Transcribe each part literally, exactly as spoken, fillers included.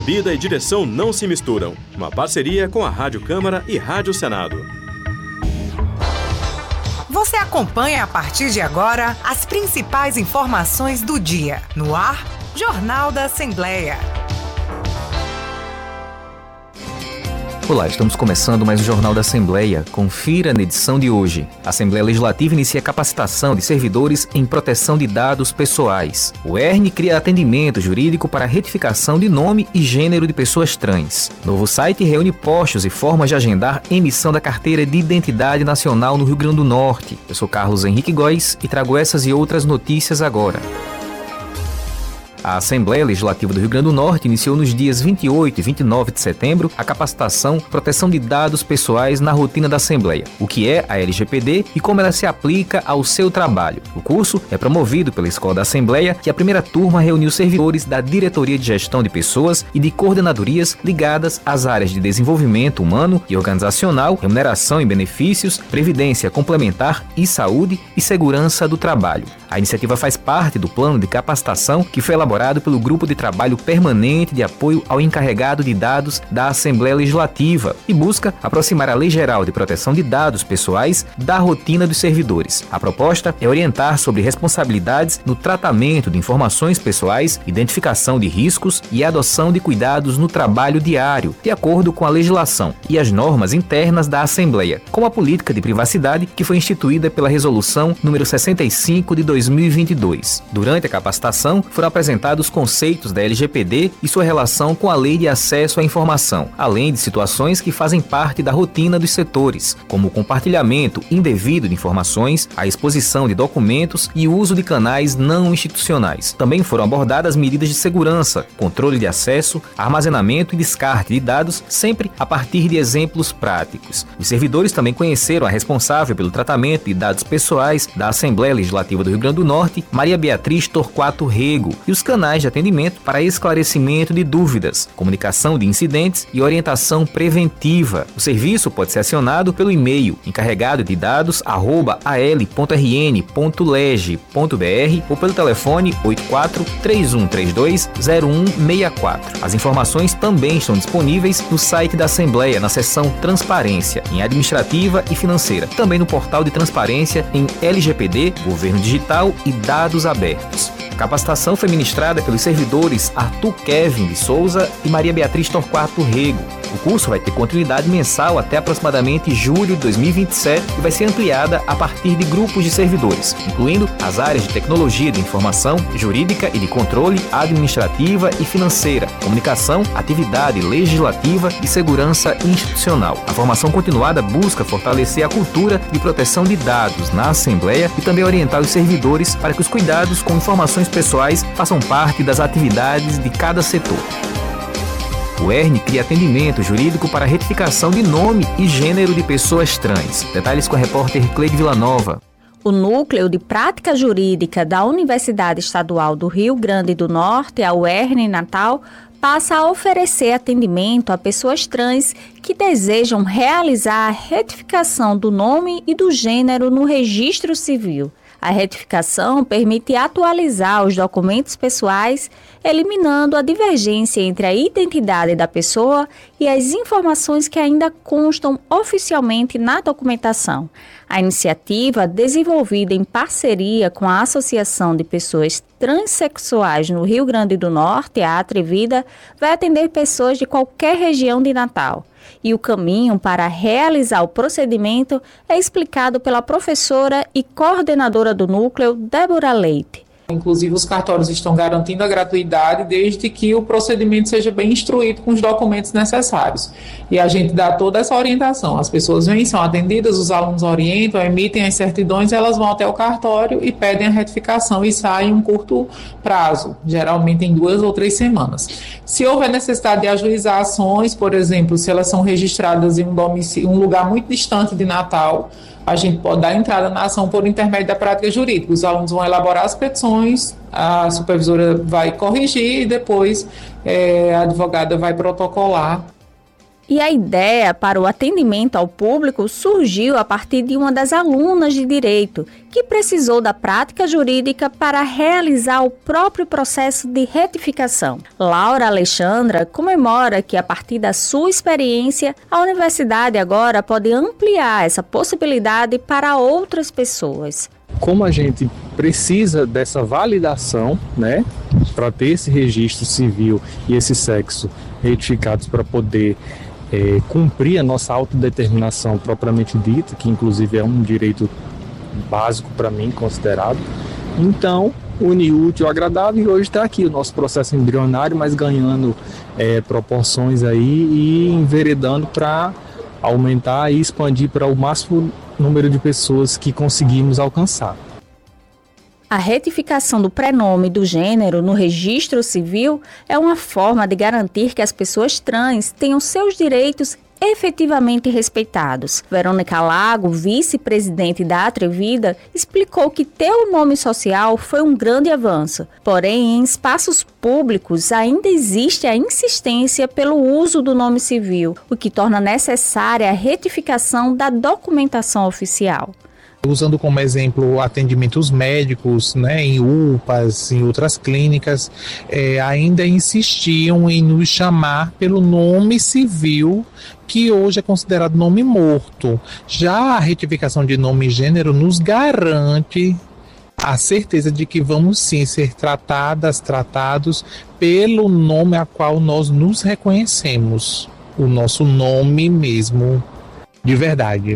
Vida e direção não se misturam. Uma parceria com a Rádio Câmara e Rádio Senado. Você acompanha a partir de agora as principais informações do dia. No ar, Jornal da Assembleia. Olá, estamos começando mais o Jornal da Assembleia. Confira na edição de hoje. A Assembleia Legislativa inicia capacitação de servidores em proteção de dados pessoais. O E R N cria atendimento jurídico para retificação de nome e gênero de pessoas trans. Novo site reúne postos e formas de agendar emissão da carteira de identidade nacional no Rio Grande do Norte. Eu sou Carlos Henrique Góes e trago essas e outras notícias agora. A Assembleia Legislativa do Rio Grande do Norte iniciou nos dias vinte e oito e vinte e nove de setembro a capacitação Proteção de Dados Pessoais na rotina da Assembleia, o que é a L G P D e como ela se aplica ao seu trabalho. O curso é promovido pela Escola da Assembleia, que a primeira turma reuniu servidores da Diretoria de Gestão de Pessoas e de coordenadorias ligadas às áreas de desenvolvimento humano e organizacional, remuneração e benefícios, previdência complementar e saúde e segurança do trabalho. A iniciativa faz parte do plano de capacitação que foi elaborado elaborado pelo Grupo de Trabalho Permanente de Apoio ao Encarregado de Dados da Assembleia Legislativa e busca aproximar a Lei Geral de Proteção de Dados Pessoais da rotina dos servidores. A proposta é orientar sobre responsabilidades no tratamento de informações pessoais, identificação de riscos e adoção de cuidados no trabalho diário, de acordo com a legislação e as normas internas da Assembleia, como a política de privacidade que foi instituída pela Resolução número sessenta e cinco de dois mil e vinte e dois. Durante a capacitação, foram apresentados os conceitos da L G P D e sua relação com a Lei de Acesso à Informação, além de situações que fazem parte da rotina dos setores, como o compartilhamento indevido de informações, a exposição de documentos e o uso de canais não institucionais. Também foram abordadas medidas de segurança, controle de acesso, armazenamento e descarte de dados, sempre a partir de exemplos práticos. Os servidores também conheceram a responsável pelo tratamento de dados pessoais da Assembleia Legislativa do Rio Grande do Norte, Maria Beatriz Torquato Rego, e os canais de atendimento para esclarecimento de dúvidas, comunicação de incidentes e orientação preventiva. O serviço pode ser acionado pelo e-mail encarregado de dados arroba a l ponto r n ponto leg ponto b r ou pelo telefone oito quatro três um três dois zero um seis quatro. As informações também estão disponíveis no site da Assembleia na seção Transparência, em Administrativa e Financeira, também no portal de Transparência em L G P D, Governo Digital e Dados Abertos. A capacitação foi ministrada pelos servidores Arthur Kevin de Souza e Maria Beatriz Torquato Rego. O curso vai ter continuidade mensal até aproximadamente julho de dois mil e vinte e sete e vai ser ampliada a partir de grupos de servidores, incluindo as áreas de tecnologia de informação, jurídica e de controle, administrativa e financeira, comunicação, atividade legislativa e segurança institucional. A formação continuada busca fortalecer a cultura de proteção de dados na Assembleia e também orientar os servidores para que os cuidados com informações pessoais façam parte das atividades de cada setor. O E R N cria atendimento jurídico para retificação de nome e gênero de pessoas trans. Detalhes com a repórter Cleide Villanova. O Núcleo de Prática Jurídica da Universidade Estadual do Rio Grande do Norte, a U E R N Natal, passa a oferecer atendimento a pessoas trans que desejam realizar a retificação do nome e do gênero no registro civil. A retificação permite atualizar os documentos pessoais, eliminando a divergência entre a identidade da pessoa e as informações que ainda constam oficialmente na documentação. A iniciativa, desenvolvida em parceria com a Associação de Pessoas Transsexuais no Rio Grande do Norte, a Atrevida, vai atender pessoas de qualquer região de Natal. E o caminho para realizar o procedimento é explicado pela professora e coordenadora do núcleo, Débora Leite. Inclusive, os cartórios estão garantindo a gratuidade desde que o procedimento seja bem instruído com os documentos necessários. E a gente dá toda essa orientação. As pessoas vêm, são atendidas, os alunos orientam, emitem as certidões, elas vão até o cartório e pedem a retificação e saem em um curto prazo, geralmente em duas ou três semanas. Se houver necessidade de ajuizar ações, por exemplo, se elas são registradas em um, domicílio, um lugar muito distante de Natal, a gente pode dar entrada na ação por intermédio da prática jurídica. Os alunos vão elaborar as petições, a supervisora vai corrigir e depois é, a advogada vai protocolar. E a ideia para o atendimento ao público surgiu a partir de uma das alunas de Direito, que precisou da prática jurídica para realizar o próprio processo de retificação. Laura Alexandra comemora que, a partir da sua experiência, a universidade agora pode ampliar essa possibilidade para outras pessoas. Como a gente precisa dessa validação, né, para ter esse registro civil e esse sexo retificados para poder É, cumprir a nossa autodeterminação propriamente dita, que inclusive é um direito básico para mim, considerado. Então, une útil ao agradável, e hoje está aqui o nosso processo embrionário, mas ganhando é, proporções aí e enveredando para aumentar e expandir para o máximo número de pessoas que conseguimos alcançar. A retificação do prenome do gênero no registro civil é uma forma de garantir que as pessoas trans tenham seus direitos efetivamente respeitados. Verônica Lago, vice-presidente da Atrevida, explicou que ter o nome social foi um grande avanço. Porém, em espaços públicos ainda existe a insistência pelo uso do nome civil, o que torna necessária a retificação da documentação oficial. Usando como exemplo atendimentos médicos, né, em U P As, em outras clínicas, é, ainda insistiam em nos chamar pelo nome civil, que hoje é considerado nome morto. Já a retificação de nome e gênero nos garante a certeza de que vamos sim ser tratadas, tratados pelo nome a qual nós nos reconhecemos, o nosso nome mesmo de verdade.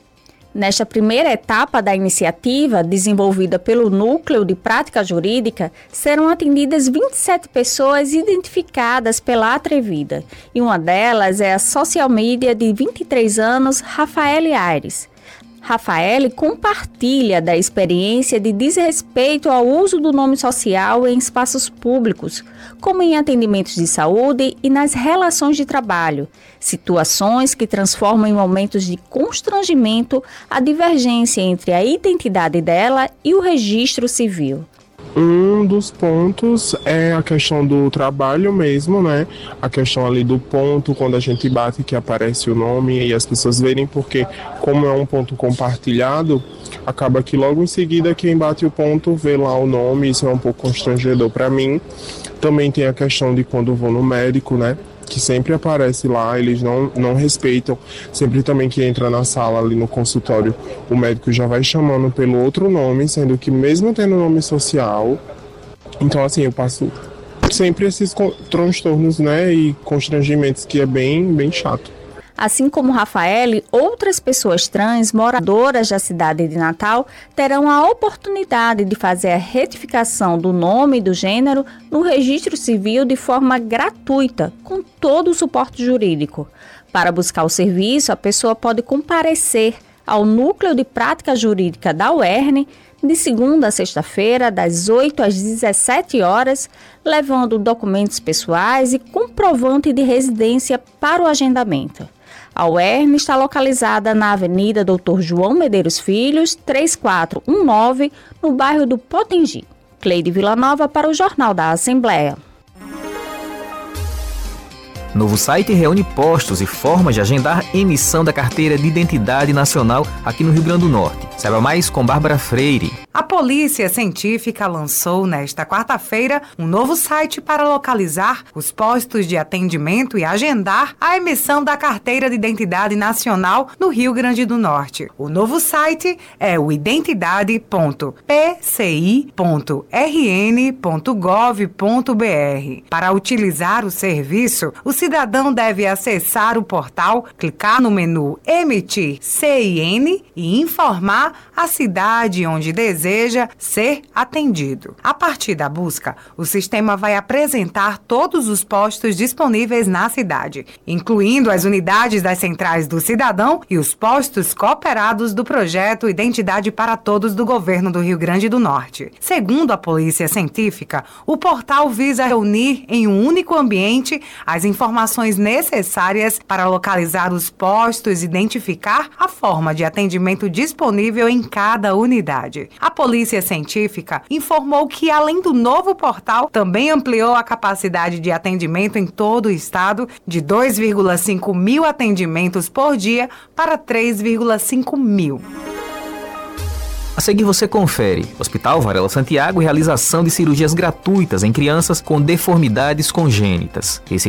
Nesta primeira etapa da iniciativa, desenvolvida pelo Núcleo de Prática Jurídica, serão atendidas vinte e sete pessoas identificadas pela Atrevida, e uma delas é a social media de vinte e três anos, Rafaele Aires. Rafaele compartilha da experiência de desrespeito ao uso do nome social em espaços públicos, como em atendimentos de saúde e nas relações de trabalho, situações que transformam em momentos de constrangimento a divergência entre a identidade dela e o registro civil. Um dos pontos é a questão do trabalho mesmo, né? A questão ali do ponto, quando a gente bate que aparece o nome e as pessoas verem, porque como é um ponto compartilhado, acaba que logo em seguida quem bate o ponto vê lá o nome, isso é um pouco constrangedor para mim. Também tem a questão de quando eu vou no médico, né? Que sempre aparece lá, eles não, não respeitam. Sempre também que entra na sala ali no consultório, o médico já vai chamando pelo outro nome, sendo que mesmo tendo nome social. Então assim, eu passo sempre esses transtornos, né, e constrangimentos que é bem, bem chato. Assim como Rafaele, outras pessoas trans moradoras da cidade de Natal terão a oportunidade de fazer a retificação do nome e do gênero no registro civil de forma gratuita, com todo o suporte jurídico. Para buscar o serviço, a pessoa pode comparecer ao Núcleo de Prática Jurídica da U E R N de segunda a sexta-feira, das oito às dezessete horas, levando documentos pessoais e comprovante de residência para o agendamento. A U E R N está localizada na Avenida doutor João Medeiros Filhos, três quatro um nove, no bairro do Potengi. Cleide Villanova para o Jornal da Assembleia. Novo site reúne postos e formas de agendar emissão da carteira de identidade nacional aqui no Rio Grande do Norte. Saiba mais com Bárbara Freire. A Polícia Científica lançou nesta quarta-feira um novo site para localizar os postos de atendimento e agendar a emissão da carteira de identidade nacional no Rio Grande do Norte. O novo site é o identidade ponto p c i ponto r n ponto gov ponto b r. Para utilizar o serviço, o cidadão deve acessar o portal, clicar no menu Emitir C I N e informar a cidade onde deseja ser atendido. A partir da busca, o sistema vai apresentar todos os postos disponíveis na cidade, incluindo as unidades das centrais do cidadão e os postos cooperados do projeto Identidade para Todos do Governo do Rio Grande do Norte. Segundo a Polícia Científica, o portal visa reunir em um único ambiente as informações necessárias para localizar os postos e identificar a forma de atendimento disponível em cada unidade. A Polícia Científica informou que, além do novo portal, também ampliou a capacidade de atendimento em todo o estado de dois vírgula cinco mil atendimentos por dia para três vírgula cinco mil. A seguir você confere. Hospital Varela Santiago realização de cirurgias gratuitas em crianças com deformidades congênitas. Esse